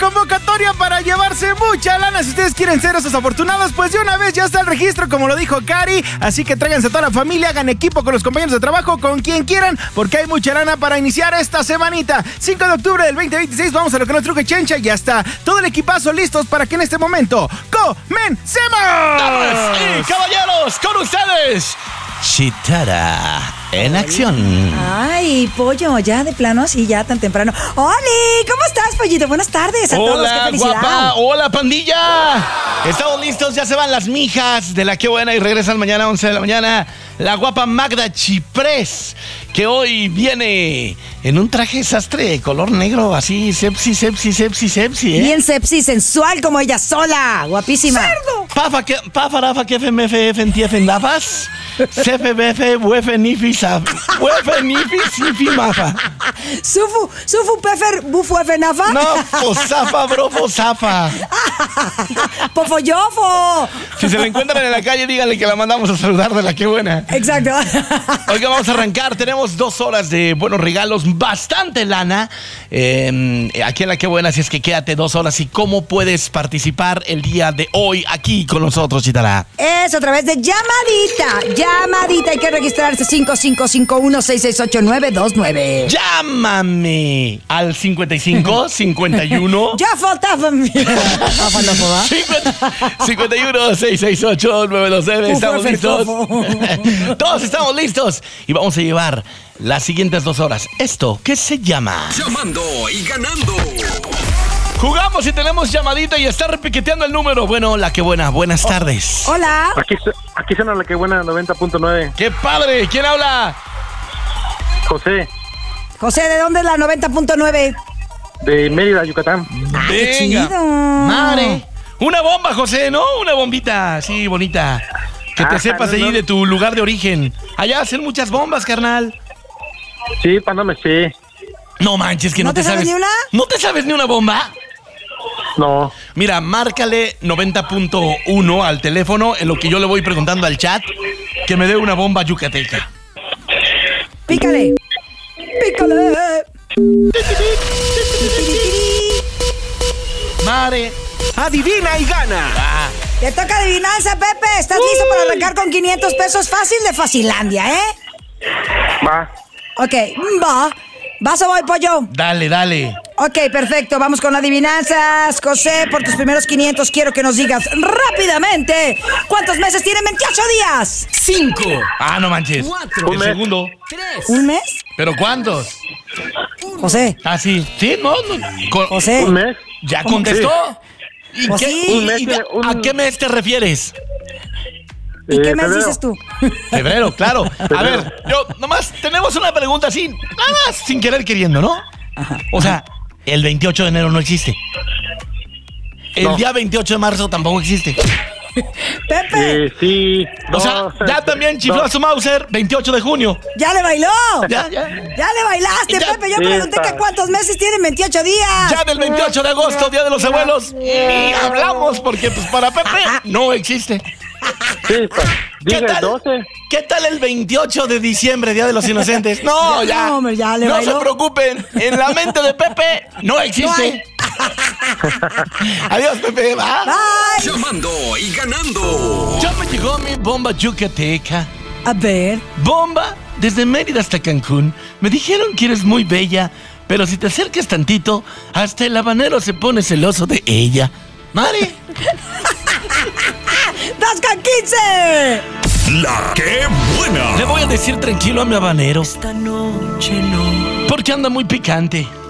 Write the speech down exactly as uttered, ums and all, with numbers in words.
convocatoria para llevarse mucha lana. Si ustedes quieren ser esos afortunados, pues de una vez ya está el registro, como lo dijo Cari. Así que tráiganse a toda la familia, hagan equipo con los compañeros de trabajo, con quien quieran, porque hay mucha lana para iniciar esta semanita. cinco de octubre del veinte veintiséis, vamos a lo que nos truje Chencha. Ya está todo el equipazo listos para que en este momento comencemos. Damas y caballeros, con ustedes, Chitara en acción. Ay, pollo, ya de plano así, ya tan temprano. ¡Oli! ¿Cómo estás, pollito? Buenas tardes a hola, todos. ¡Qué felicidad! Guapa. Hola, pandilla. Estamos listos, ya se van las mijas de la Qué Buena y regresan mañana a once de la mañana. La guapa Magda Chiprés, que hoy viene en un traje sastre de color negro, así, sepsi, sepsi, sepsi, sepsi, ¿eh? Bien sepsi, sensual como ella sola. Guapísima. ¡Cerdo! Pafa, que, pafa, rafa, que fe, mefe, efen, tiefen, dafas. Sefe, befe, huefe, nifi, saf. Huefe, nifi, sifi, mafa. Sufu, sufu, pefer, bufu, efe, nafa. No, fosafa, brofo, zafa. Pofoyofo. Si se la encuentran en la calle, díganle que la mandamos a saludar de la Qué Buena. Exacto. Oiga, vamos a arrancar. Tenemos dos horas de buenos regalos, bastante lana. Eh, aquí en la Qué Buena, así es que quédate dos horas. ¿Y cómo puedes participar el día de hoy aquí con nosotros, Chitara? Es a través de llamadita. Llamadita. Hay que registrarse cinco cinco cinco uno seis seis ocho nueve dos nueve. Llámame al cincuenta y cinco, cincuenta y uno. Ya faltaba. cincuenta y uno, seiscientos sesenta y ocho, nueve dos nueve. Estamos listos. Todos estamos listos. Y vamos a llevar las siguientes dos horas. Esto, ¿qué se llama? Llamando y ganando. Jugamos y tenemos llamadita y está repiqueteando el número. Bueno, la Qué Buena, buenas tardes. Hola. Aquí, aquí suena la Qué Buena noventa punto nueve. ¡Qué padre! ¿Quién habla? José, José, ¿de dónde es la noventa punto nueve? de Mérida, Yucatán. Ah, qué Venga. chido. Madre. Una bomba, José, ¿no? Una bombita así bonita. Que te Ah, sepas no, allí no. de tu lugar de origen. Allá hacen muchas bombas, carnal. Sí, pándame, sí. No manches, que no, ¿No te sabes ni una? ¿No te sabes ni una bomba? No. Mira, márcale noventa punto uno al teléfono en lo que yo le voy preguntando al chat que me dé una bomba yucateca. Pícale. Pícale. Mare. Adivina y gana. Ah, Te toca adivinanza, Pepe. ¿Estás listo para arrancar con quinientos pesos? Fácil de Facilandia, ¿eh? Va. Ok, va. ¿Vas o voy, pollo? dale, dale. Ok, perfecto. Vamos con adivinanzas. José, por tus primeros quinientos quiero que nos digas rápidamente ¿cuántos meses tienen veintiocho días? Cinco, Ah, no manches. Cuatro. El mes. segundo. tres, ¿Un mes? ¿Pero cuántos? José. Ah, sí. Sí, no, no. Con- José. ¿Un mes? ¿Ya ¿Cómo? contestó? ¿Y Pues qué- sí. y- Un mes, y- un- ¿A qué mes te refieres? ¿Y Eh, qué mes febrero. dices tú? Febrero, claro. A ver, yo nomás tenemos una pregunta así, nada más sin querer queriendo, ¿no? O sea, el veintiocho de enero no existe. El No. día veintiocho de marzo tampoco existe. Pepe, Eh, sí. O sea, no, ya también chifló no. a su Mauser, veintiocho de junio. ya le bailó. Ya, ya. Ya le bailaste, Ya. Pepe. Yo Sí, pregunté está. que cuántos meses tienen veintiocho días. Ya del veintiocho de agosto, Día de los Abuelos, ni hablamos porque pues para Pepe no existe. Sí, está. ¿Qué Dije el tal? doce. ¿Qué tal el veintiocho de diciembre, Día de los Inocentes? No, ya. No, hombre, ya le No bailó. se preocupen. En la mente de Pepe no existe. Adiós, Pepe. ¿Va? Bye. Llamando y ganando. Ya me llegó mi bomba yucateca. A ver. Bomba desde Mérida hasta Cancún. Me dijeron que eres muy bella, pero si te acercas tantito, hasta el habanero se pone celoso de ella. Mari. ¡Dos con quince! La Qué Buena. Le voy a decir tranquilo a mi habanero, Esta noche no. porque anda muy picante.